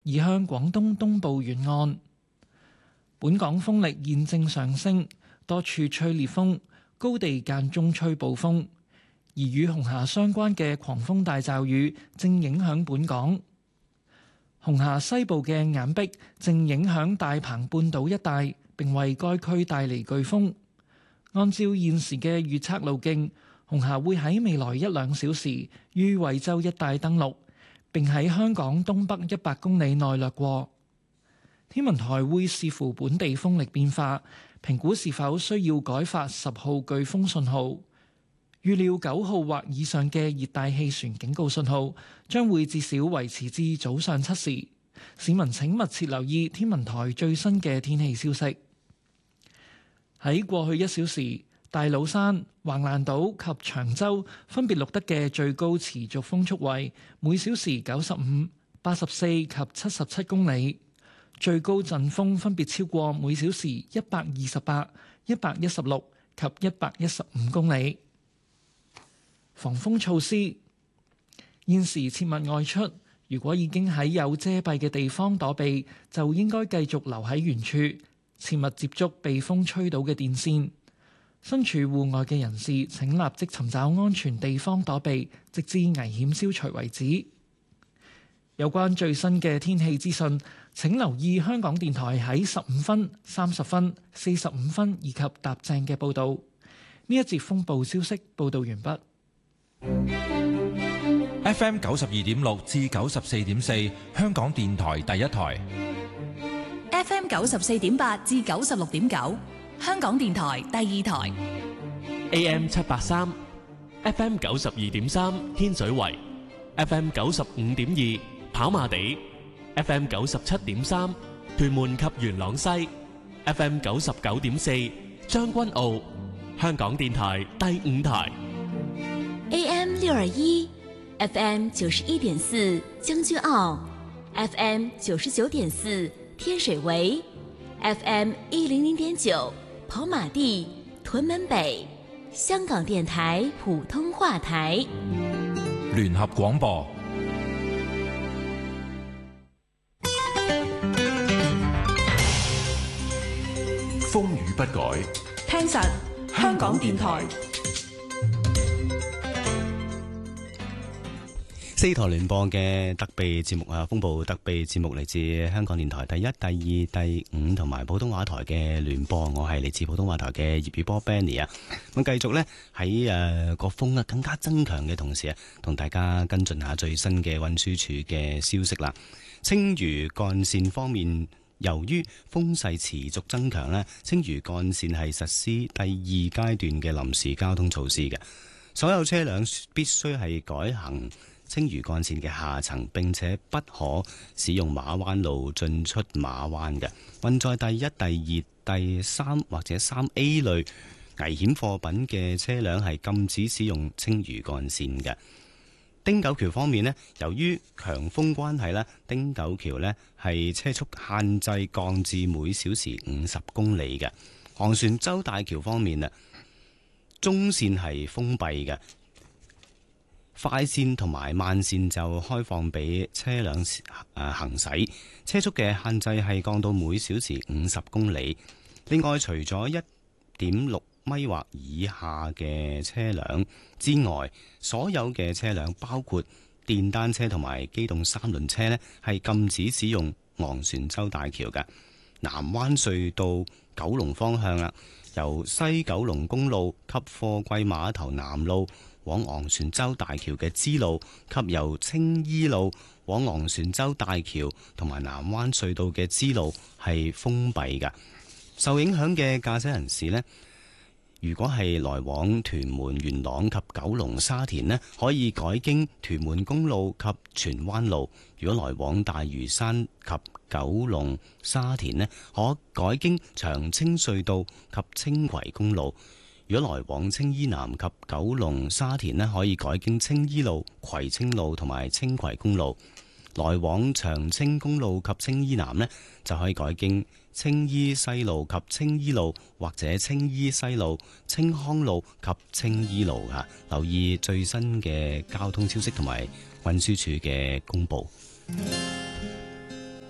移向廣東東部沿岸。本港風力現正上升，多處吹烈風，高地間中吹暴風，而與紅霞相關嘅狂風大驟雨正影響本港。紅霞西部嘅眼壁正影響大鵬半島一帶，並為該區帶嚟颶風。按照現時嘅預測路徑，紅霞會喺未來1-2小時於惠州一帶登陸，並喺香港東北100公里內掠過。天文台會視乎本地風力變化，評估是否需要改發10號颶風信號。預料9號或以上嘅熱帶氣旋警告信號將會至少維持至早上7時。市民請密切留意天文台最新嘅天氣消息。喺過去1小時，大老山、橫瀾島及長洲分別錄得嘅最高持續風速為每小時95、84及77公里，最高陣風分別超過每小時128、116及115公里。防風措施：現時切勿外出，如果已經喺有遮蔽嘅地方躲避，就應該繼續留喺原處，切勿接觸被風吹倒嘅電線。身處戶外嘅人士請立即尋找安全地方躲避，直至危險消除為止。有關最新嘅天氣資訊，請留意香港電台喺15分、30分、45分以及踏正嘅報導。呢一節風暴消息報導完畢。 FM 92.6至94.4，香港電台第一台。 FM 94.8至96.9，香港電台第二台。 AM 783 FM 92.3，天水圍 FM 95.2，跑馬地 FM 97.3，屯門及元朗西 FM 99.4，將軍澳，香港電台第五台。 AM 621 FM 91.4，將軍澳 FM 99.4，天水圍 FM 100.9，跑馬地、屯門北，香港電台普通話台。 聯合廣播。 風雨不改， 聽實香港電台。 4台聯播嘅特備節目風暴特備節目嚟自香港電台第1、第2、第5同埋普通話台嘅聯播，我係嚟自普通話台嘅葉宇波 Benny 啊。咁繼續呢，喺個風更加增強嘅同時啊，同大家跟進下最新嘅運輸署嘅消息啦。青嶼幹線方面，由於風勢持續增強呢，青嶼幹線係實施第2階段嘅臨時交通措施嘅，所有車輛必須係改行青嶼幹線嘅下層，並且不可使用馬灣路進出馬灣嘅。運載第1、第2、第3或者3A 類危險貨品嘅車輛係禁止使用青嶼幹線嘅。汀九橋方面呢，由於強風關係呢，汀九橋呢係車速限制降至每小時50公里嘅。昂船洲大橋方面啊，中線係封閉嘅。快線同埋慢線就開放俾車輛行駛，車速嘅限制係降到每小時50公里。另外，除咗1.6米或以下嘅車輛之外，所有嘅車輛包括電單車同埋機動3輪車呢，係禁止使用昂船洲大橋嘅。南灣隧道九龍方向啊，由西九龍公路及貨櫃碼頭南路往昂船洲大橋嘅支路，及由青衣路往昂船洲大橋同埋南灣隧道嘅支路係封閉嘅。受影響嘅駕駛人士呢，如果係來往屯門、元朗及九龍、沙田呢，可以改經屯門公路及荃灣路；如果來往大嶼山及九龍、沙田呢，可改經長青隧道及青葵公路。如果來往青衣南及九龍、沙田呢，可以改經青衣路、葵青路同埋青葵公路；來往長青公路及青衣南呢，就可以改經青衣西路及青衣路，或者青衣西路、青康路及青衣路啊。留意最新嘅交通消息同埋運輸署嘅公佈。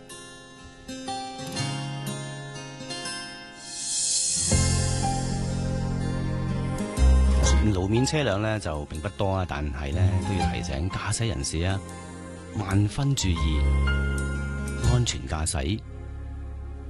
路面車輛呢就並不多啊，但係呢都要提醒駕駛人士啊，萬分注意安全駕駛。